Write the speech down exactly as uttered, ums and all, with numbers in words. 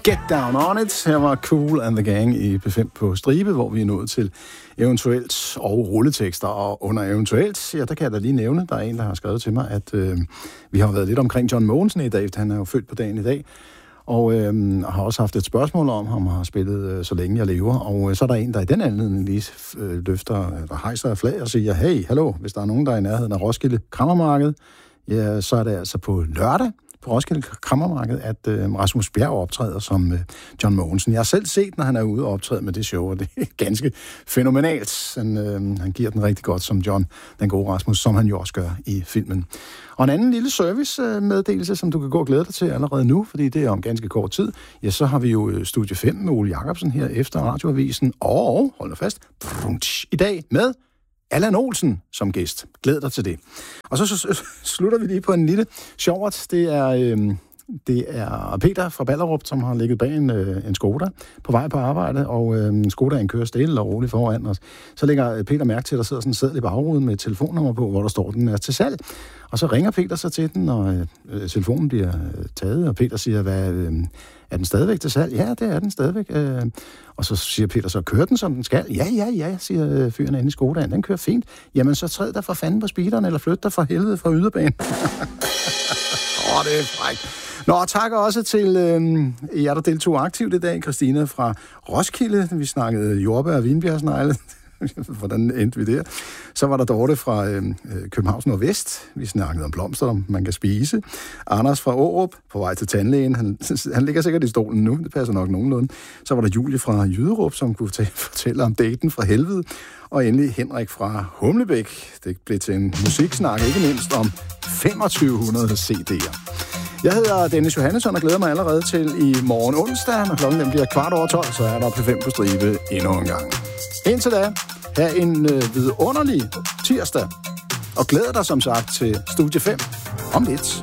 Get Down On It. Her var Cool and the Gang i P fem på stribe, hvor vi er nået til eventuelt og rulletekster. Og under eventuelt, ja, der kan jeg da lige nævne, der er en, der har skrevet til mig, at øh, vi har været lidt omkring John Mogensen i dag. Han er jo født på dagen i dag. Og øh, har også haft et spørgsmål om ham, har spillet øh, Så længe jeg lever. Og øh, så er der en, der i den anledning lige øh, løfter, der hejser flag og siger, hey, hallo, hvis der er nogen, der er i nærheden af Roskilde Krammermarked, ja, så er det altså på lørdag på Roskilde Krammermarked, at øh, Rasmus Bjerg optræder som øh, John Mogensen. Jeg har selv set, når han er ude og optræde med det show, og det er ganske fænomenalt. Han, øh, han giver den rigtig godt som John, den gode Rasmus, som han jo også gør i filmen. Og en anden lille service-meddelelse, som du kan gå og glæde dig til allerede nu, fordi det er om ganske kort tid, ja, så har vi jo Studie fem med Ole Jacobsen her efter Radioavisen, og, hold da fast, i dag med Allan Olsen som gæst. Glæd dig til det. Og så, så, så slutter vi lige på en lille sjovt. Det er, øh, det er Peter fra Ballerup, som har ligget bag en, øh, en Skoda på vej på arbejde, og øh, Skodaen kører stille og roligt foran os. Så lægger Peter mærke til, at der sidder sådan en seddel i bagruden med et telefonnummer på, hvor der står, den er til salg. Og så ringer Peter så til den, og øh, telefonen bliver øh, taget, og Peter siger, hvad... Øh, er den stadigvæk til salg? Ja, det er den stadigvæk. Øh, og så siger Peter, så kører den, som den skal? Ja, ja, ja, siger fyren inde i Skodaen. Den kører fint. Jamen, så træd der for fanden på speederen, eller flyt dig for helvede fra yderbanen. Åh, oh, det er frækt. Nå, tak også til øh, jer, der deltog aktivt i dag. Christina fra Roskilde. Vi snakkede jordbær og vinbjergsnegle. Hvordan endte vi der? Så var der Dorte fra øh, Københavns Nordvest. Vi snakkede om blomster, man kan spise. Anders fra Aarup på vej til tandlægen. Han, han ligger sikkert i stolen nu. Det passer nok nogenlunde. Så var der Julie fra Jyderup, som kunne tage, fortælle om daten fra helvede. Og endelig Henrik fra Humlebæk. Det blev til en musiksnak, ikke mindst om femogtyve hundrede C D'er. Jeg hedder Dennis Johannesson og glæder mig allerede til i morgen onsdag. Når klokken den bliver kvart over tolv, så er der P fem på stribe endnu en gang. Indtil da, have en øh, vidunderlig tirsdag. Og glæder dig som sagt til Studie fem om lidt.